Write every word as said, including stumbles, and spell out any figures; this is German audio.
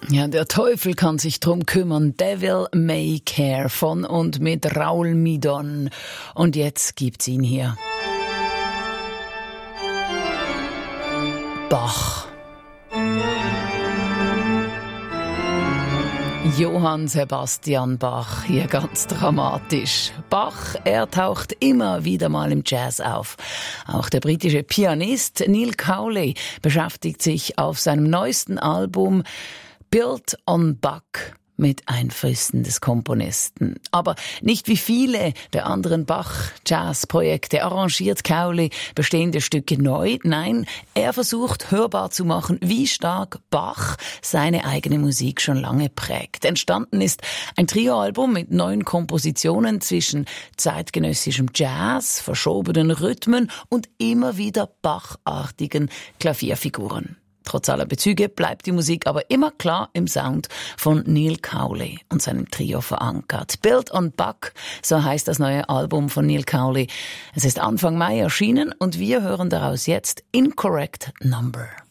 Ja, der Teufel kann sich drum kümmern. Devil May Care von und mit Raoul Midon. Und jetzt gibt's ihn hier. Bach. Johann Sebastian Bach, hier ganz dramatisch. Bach, er taucht immer wieder mal im Jazz auf. Auch der britische Pianist Neil Cowley beschäftigt sich auf seinem neuesten Album Built on Bach mit Einflüssen des Komponisten. Aber nicht wie viele der anderen Bach-Jazz-Projekte arrangiert Cowley bestehende Stücke neu. Nein, er versucht hörbar zu machen, wie stark Bach seine eigene Musik schon lange prägt. Entstanden ist ein Trio-Album mit neun Kompositionen zwischen zeitgenössischem Jazz, verschobenen Rhythmen und immer wieder Bachartigen Klavierfiguren. Trotz aller Bezüge bleibt die Musik aber immer klar im Sound von Neil Cowley und seinem Trio verankert. Built on Bach, so heißt das neue Album von Neil Cowley. Es ist Anfang Mai erschienen und wir hören daraus jetzt Incorrect Number.